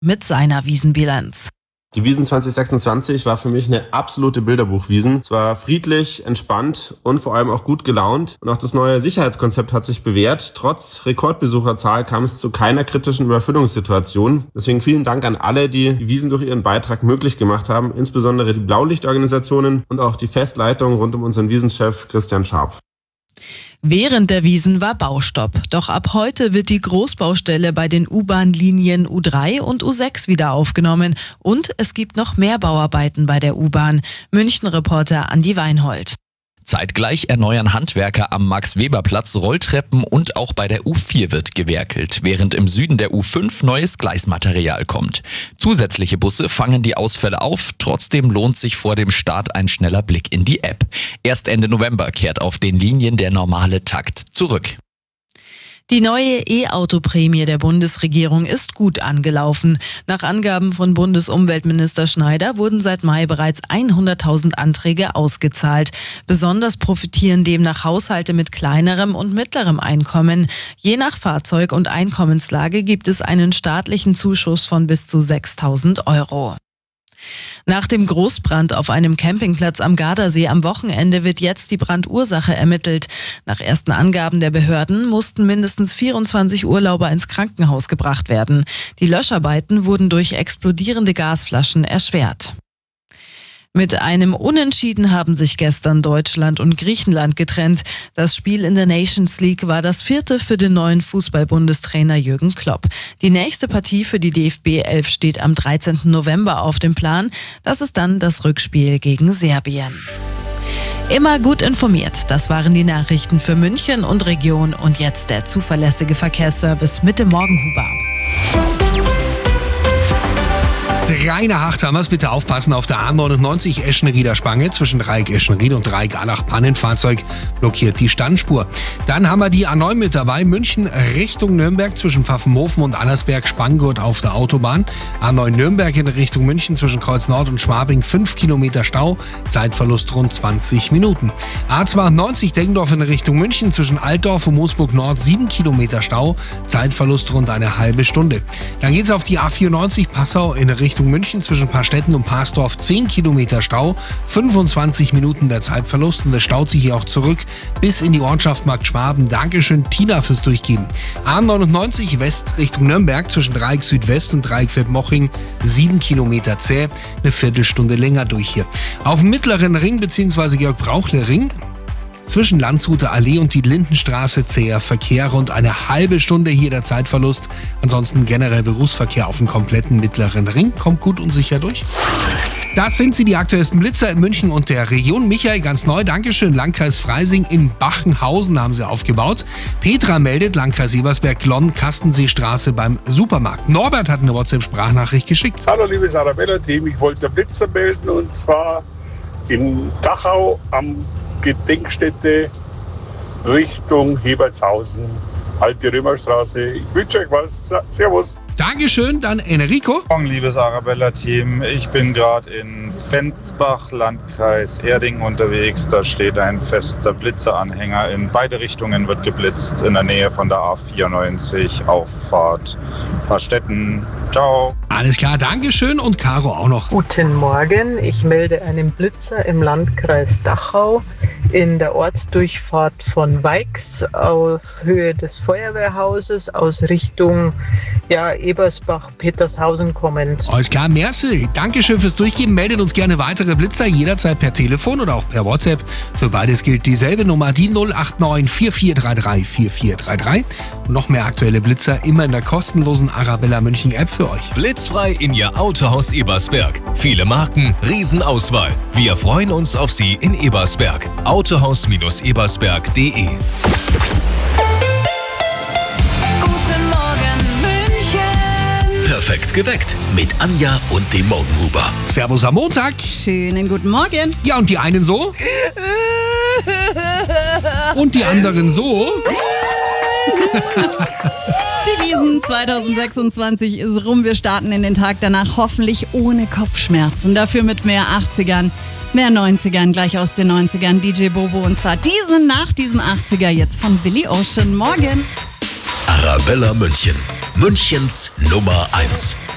mit seiner Wiesenbilanz. Die Wiesn 2026 war für mich eine absolute Bilderbuchwiesn. Es war friedlich, entspannt und vor allem auch gut gelaunt. Und auch das neue Sicherheitskonzept hat sich bewährt. Trotz Rekordbesucherzahl kam es zu keiner kritischen Überfüllungssituation. Deswegen vielen Dank an alle, die die Wiesn durch ihren Beitrag möglich gemacht haben. Insbesondere die Blaulichtorganisationen und auch die Festleitung rund um unseren Wiesenchef Christian Scharpf. Während der Wiesn war Baustopp. Doch ab heute wird die Großbaustelle bei den U-Bahn-Linien U3 und U6 wieder aufgenommen. Und es gibt noch mehr Bauarbeiten bei der U-Bahn. München-Reporter Andi Weinhold. Zeitgleich erneuern Handwerker am Max-Weber-Platz Rolltreppen und auch bei der U4 wird gewerkelt, während im Süden der U5 neues Gleismaterial kommt. Zusätzliche Busse fangen die Ausfälle auf, trotzdem lohnt sich vor dem Start ein schneller Blick in die App. Erst Ende November kehrt auf den Linien der normale Takt zurück. Die neue E-Auto-Prämie der Bundesregierung ist gut angelaufen. Nach Angaben von Bundesumweltminister Schneider wurden seit Mai bereits 100.000 Anträge ausgezahlt. Besonders profitieren demnach Haushalte mit kleinerem und mittlerem Einkommen. Je nach Fahrzeug und Einkommenslage gibt es einen staatlichen Zuschuss von bis zu 6.000 €. Nach dem Großbrand auf einem Campingplatz am Gardasee am Wochenende wird jetzt die Brandursache ermittelt. Nach ersten Angaben der Behörden mussten mindestens 24 Urlauber ins Krankenhaus gebracht werden. Die Löscharbeiten wurden durch explodierende Gasflaschen erschwert. Mit einem Unentschieden haben sich gestern Deutschland und Griechenland getrennt. Das Spiel in der Nations League war das 4. für den neuen Fußball-Bundestrainer Jürgen Klopp. Die nächste Partie für die DFB 11 steht am 13. November auf dem Plan. Das ist dann das Rückspiel gegen Serbien. Immer gut informiert, das waren die Nachrichten für München und Region. Und jetzt der zuverlässige Verkehrsservice mit dem Morgenhuber. 3 nach 8 haben wir es. Bitte aufpassen auf der A99 Eschenrieder Spange zwischen Dreieck Eschenried und Dreieck Allach. Pannenfahrzeug blockiert die Standspur. Dann haben wir die A9 mit dabei. München Richtung Nürnberg zwischen Pfaffenhofen und Annersberg. Spanngurt auf der Autobahn. A9 Nürnberg in Richtung München zwischen Kreuz Nord und Schwabing. 5 Kilometer Stau. Zeitverlust rund 20 Minuten. A92 Deggendorf in Richtung München zwischen Altdorf und Moosburg Nord. 7 Kilometer Stau. Zeitverlust rund eine halbe Stunde. Dann geht es auf die A94 Passau in Richtung München zwischen Paarstetten und Parsdorf. 10 Kilometer Stau, 25 Minuten der Zeitverlust und es staut sich hier auch zurück bis in die Ortschaft Markt Schwaben. Dankeschön Tina fürs Durchgeben. A99 West Richtung Nürnberg zwischen Dreieck Südwest und Dreieck Feldmoching. 7 Kilometer zäh, eine Viertelstunde länger durch hier. Auf dem Mittleren Ring bzw. Georg-Brauchle-Ring zwischen Landshuter Allee und die Lindenstraße zäher Verkehr, rund eine halbe Stunde hier der Zeitverlust. Ansonsten generell Berufsverkehr auf dem kompletten Mittleren Ring. Kommt gut und sicher durch. Das sind sie, die aktuellsten Blitzer in München und der Region. Michael, ganz neu, Dankeschön. Landkreis Freising in Bachenhausen haben sie aufgebaut. Petra meldet, Landkreis Ebersberg-Glonn, Kastenseestraße beim Supermarkt. Norbert hat eine WhatsApp-Sprachnachricht geschickt. Hallo liebes Arabella-Team, ich wollte Blitzer melden und zwar in Dachau am Gedenkstätte Richtung Hebertshausen, Alte Römerstraße. Ich wünsche euch was. Servus. Dankeschön, dann Enrico. Morgen, liebes Arabella-Team. Ich bin gerade in Fensbach, Landkreis Erding unterwegs. Da steht ein fester Blitzeranhänger. In beide Richtungen wird geblitzt, in der Nähe von der A94, Auffahrt Paarstetten. Ciao. Alles klar, Dankeschön und Caro auch noch. Guten Morgen, ich melde einen Blitzer im Landkreis Dachau in der Ortsdurchfahrt von Weix aus Höhe des Feuerwehrhauses aus Richtung Ebersbach-Petershausen kommend. Alles klar, merci. Dankeschön fürs Durchgeben. Meldet uns gerne weitere Blitzer, jederzeit per Telefon oder auch per WhatsApp. Für beides gilt dieselbe Nummer, die 089 4433 4433. Und noch mehr aktuelle Blitzer immer in der kostenlosen Arabella München App für euch. Blitzfrei in Ihr Autohaus Ebersberg. Viele Marken, Riesenauswahl. Wir freuen uns auf Sie in Ebersberg. Autohaus-ebersberg.de. Perfekt geweckt mit Anja und dem Morgenhuber. Servus am Montag. Schönen guten Morgen. Ja, und die einen so. Und die anderen so. Die Wiesn 2026 ist rum. Wir starten in den Tag danach hoffentlich ohne Kopfschmerzen. Dafür mit mehr 80ern, mehr 90ern, gleich aus den 90ern. DJ Bobo und zwar diesen nach diesem 80er jetzt von Billy Ocean. Morgen. Arabella München. Münchens Nummer 1.